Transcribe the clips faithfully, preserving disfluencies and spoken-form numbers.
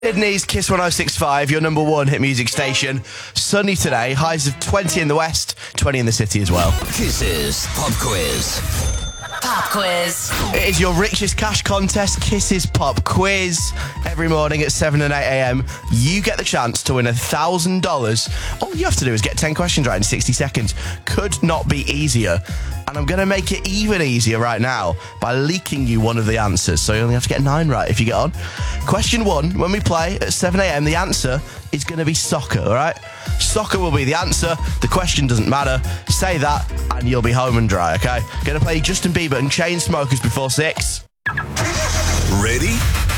Sydney's Kiss one oh six point five, your number one hit music station. Sunny today, highs of twenty in the west, twenty in the city as well. Kisses Pop Quiz. Pop Quiz. It is your richest cash contest, Kisses Pop Quiz. Every morning at seven and eight a.m, you get the chance to win one thousand dollars. All you have to do is get ten questions right in sixty seconds. Could not be easier. And I'm going to make it even easier right now by leaking you one of the answers. So you only have to get nine right if you get on. Question one, when we play at seven a.m, the answer is going to be soccer, all right? Soccer will be the answer. The question doesn't matter. Say that and you'll be home and dry, okay? Going to play Justin Bieber and Chainsmokers before six. Ready?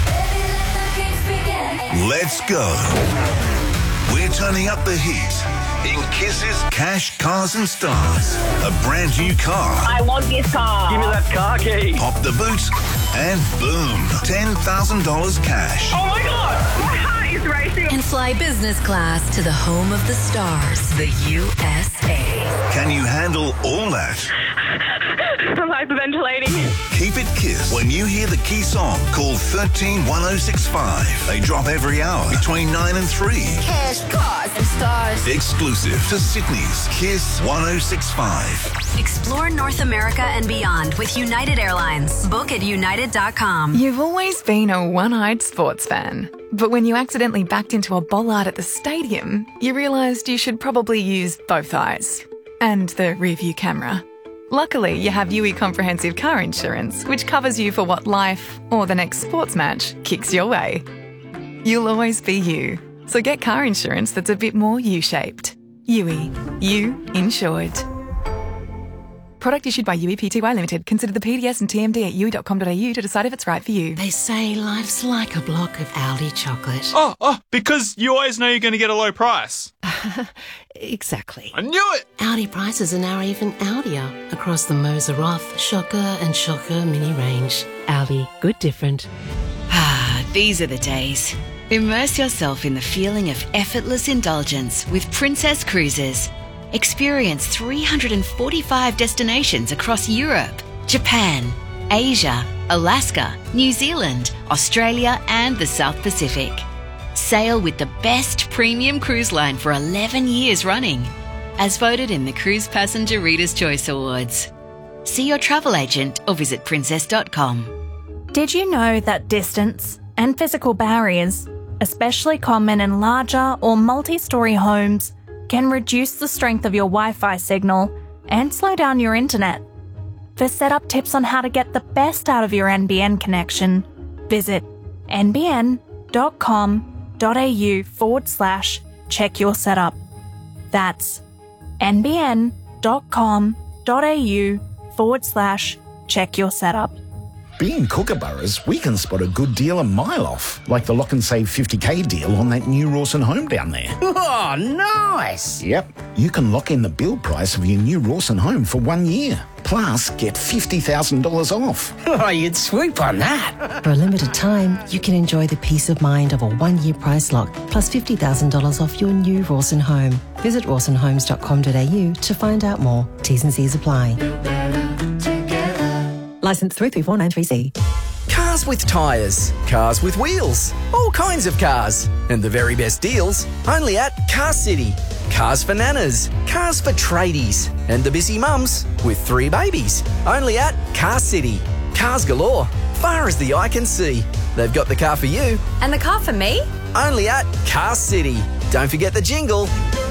Let's go. We're turning up the heat in Kisses Cash, Cars and Stars. A brand new car. I want this car. Give me that car key. Pop the boot and boom, ten thousand dollars cash. Oh my God! My heart is racing. And fly business class to the home of the stars, the U S A. Can you handle all that? I'm hyperventilating. Keep it Kiss. When you hear the key song, call thirteen one oh six five. They drop every hour between nine and three. Cash, cars, and stars. Exclusive to Sydney's Kiss one oh six point five. Explore North America and beyond with United Airlines. Book at united dot com. You've always been a one-eyed sports fan. But when you accidentally backed into a bollard at the stadium, you realised you should probably use both eyes. And the rear-view camera. Luckily, you have U E Comprehensive Car Insurance, which covers you for what life, or the next sports match, kicks your way. You'll always be you. So get car insurance that's a bit more U-shaped. U E. You insured. Product issued by U E P T Y Limited. Consider the P D S and T M D at u e dot com dot a u to decide if it's right for you. They say life's like a block of Aldi chocolate. Oh, oh, because you always know you're going to get a low price. Exactly. I knew it! Aldi prices are now even Aldier across the Moser Roth, Shocker and Shocker mini range. Aldi, good different. Ah, these are the days. Immerse yourself in the feeling of effortless indulgence with Princess Cruises. Experience three hundred forty-five destinations across Europe, Japan, Asia, Alaska, New Zealand, Australia and the South Pacific. Sail with the best premium cruise line for eleven years running, as voted in the Cruise Passenger Reader's Choice Awards. See your travel agent or visit princess dot com. Did you know that distance and physical barriers, especially common in larger or multi-storey homes, can reduce the strength of your Wi-Fi signal and slow down your internet? For setup tips on how to get the best out of your N B N connection, visit n b n dot com dot a u forward slash check your setup. That's n b n dot com dot a u forward slash check your setup. Being Kookaburras, we can spot a good deal a mile off, like the lock and save fifty k deal on that new Rawson home down there. Oh, nice! Yep, you can lock in the build price of your new Rawson home for one year. Plus, get fifty thousand dollars off. Oh, you'd swoop on that. For a limited time, you can enjoy the peace of mind of a one-year price lock plus fifty thousand dollars off your new Rawson home. Visit rawson homes dot com dot a u to find out more. T's and C's apply. Licence three three four nine three C. Cars with tyres, cars with wheels, all kinds of cars. And the very best deals, only at Car City. Cars for nanas, cars for tradies, and the busy mums with three babies. Only at Car City. Cars galore, far as the eye can see. They've got the car for you. And the car for me? Only at Car City. Don't forget the jingle.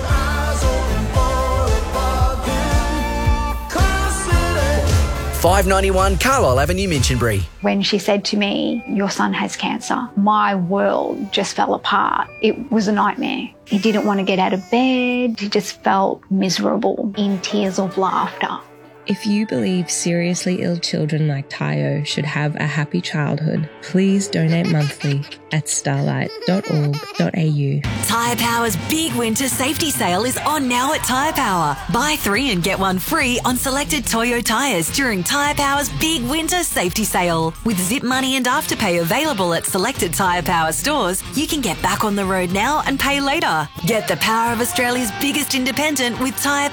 five ninety-one Carlisle Avenue, Minchinbury. When she said to me, your son has cancer, my world just fell apart. It was a nightmare. He didn't want to get out of bed. He just felt miserable, in tears of laughter. If you believe seriously ill children like Tayo should have a happy childhood, please donate monthly at starlight dot org dot a u. Tyre Power's big winter safety sale is on now at Tyre Power. Buy three and get one free on selected Toyo tyres during Tyre Power's big winter safety sale. With Zip Money and Afterpay available at selected Tyre Power stores, you can get back on the road now and pay later. Get the power of Australia's biggest independent with Tyre